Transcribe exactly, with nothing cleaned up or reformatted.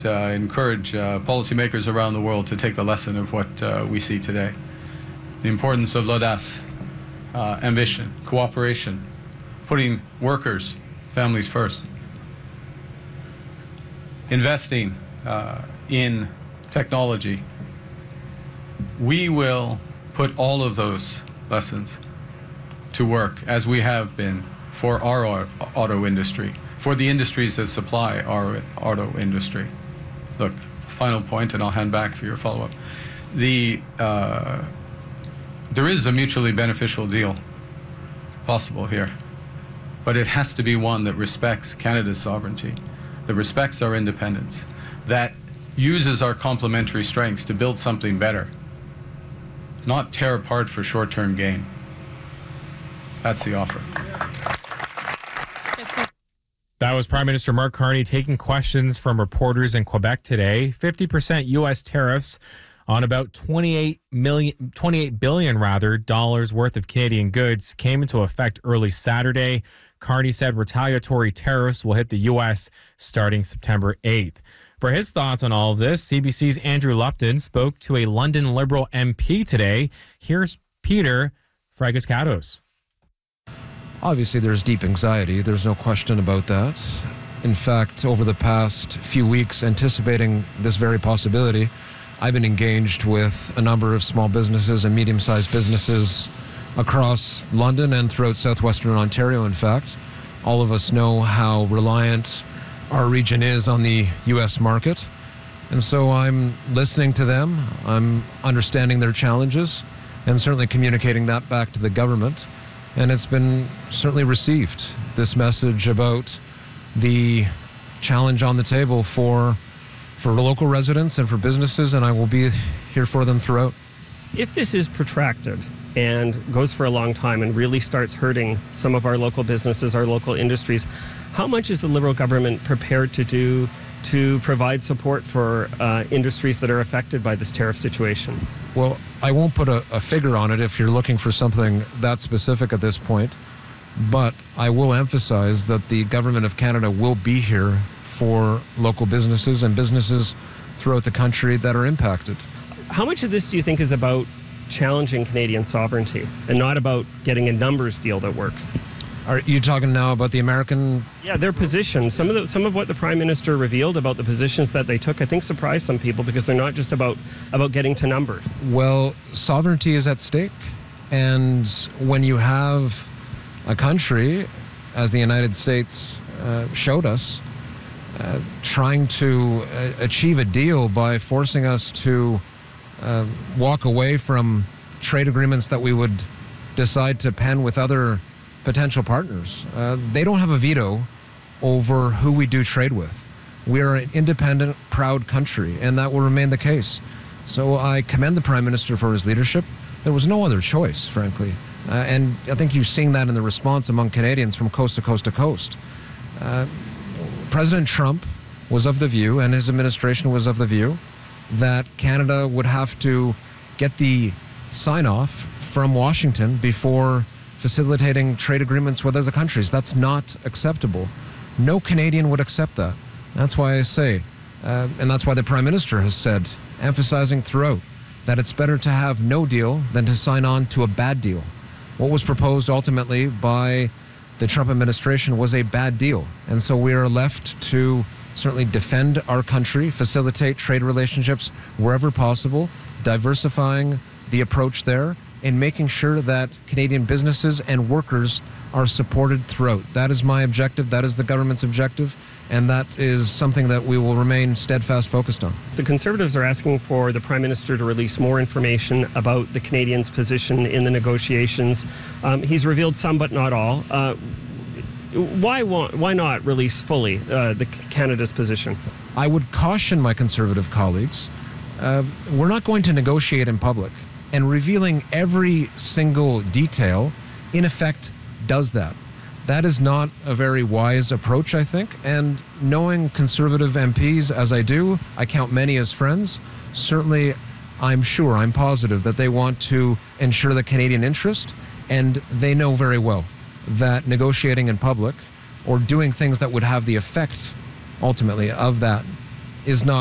Uh, encourage uh, policymakers around the world to take the lesson of what uh, we see today. The importance of l'audace, uh, ambition, cooperation, putting workers, families first. Investing uh, in technology. We will put all of those lessons to work as we have been for our auto industry, for the industries that supply our auto industry. Look, final point, and I'll hand back for your follow-up. The, uh, there is a mutually beneficial deal possible here, but it has to be one that respects Canada's sovereignty, that respects our independence, that uses our complementary strengths to build something better, not tear apart for short-term gain. That's the offer. That was Prime Minister Mark Carney taking questions from reporters in Quebec today. fifty percent U S tariffs on about twenty-eight million, twenty-eight billion rather, dollars worth of Canadian goods came into effect early Saturday. Carney said retaliatory tariffs will hit the U S starting September eighth. For his thoughts on all of this, C B C's Andrew Lupton spoke to a London Liberal M P today. Here's Peter Fragoskatos. Obviously, there's deep anxiety. There's no question about that. In fact, over the past few weeks, anticipating this very possibility, I've been engaged with a number of small businesses and medium-sized businesses across London and throughout southwestern Ontario, in fact. All of us know how reliant our region is on the U S market. And so I'm listening to them. I'm understanding their challenges and certainly communicating that back to the government. And it's been certainly received, this message about the challenge on the table for for local residents and for businesses, and I will be here for them throughout. If this is protracted and goes for a long time and really starts hurting some of our local businesses, our local industries, how much is the Liberal government prepared to do to provide support for uh, industries that are affected by this tariff situation? Well, I won't put a, a figure on it if you're looking for something that specific at this point, but I will emphasize that the Government of Canada will be here for local businesses and businesses throughout the country that are impacted. How much of this do you think is about challenging Canadian sovereignty and not about getting a numbers deal that works? Are you talking now about the American? Yeah, their position. Some of the, some of what the Prime Minister revealed about the positions that they took, I think, surprised some people because they're not just about about getting to numbers. Well, sovereignty is at stake, and when you have a country, as the United States uh, showed us, uh, trying to uh, achieve a deal by forcing us to uh, walk away from trade agreements that we would decide to pen with other potential partners. Uh, they don't have a veto over who we do trade with. We are an independent, proud country, and that will remain the case. So I commend the Prime Minister for his leadership. There was no other choice, frankly. Uh, and I think you've seen that in the response among Canadians from coast to coast to coast. Uh, President Trump was of the view, and his administration was of the view, that Canada would have to get the sign-off from Washington before facilitating trade agreements with other countries. That's not acceptable. No Canadian would accept that. That's why I say, uh, and that's why the Prime Minister has said, emphasizing throughout, that it's better to have no deal than to sign on to a bad deal. What was proposed ultimately by the Trump administration was a bad deal. And so we are left to certainly defend our country, facilitate trade relationships wherever possible, diversifying the approach there, in making sure that Canadian businesses and workers are supported throughout. That is my objective, that is the government's objective, and that is something that we will remain steadfast focused on. The Conservatives are asking for the Prime Minister to release more information about the Canadians' position in the negotiations. Um, he's revealed some, but not all. Uh, why, want, why not release fully uh, the Canada's position? I would caution my Conservative colleagues, uh, we're not going to negotiate in public. And revealing every single detail, in effect, does that. That is not a very wise approach, I think. And knowing Conservative M Ps as I do, I count many as friends, certainly I'm sure, I'm positive that they want to ensure the Canadian interest, and they know very well that negotiating in public or doing things that would have the effect, ultimately, of that is not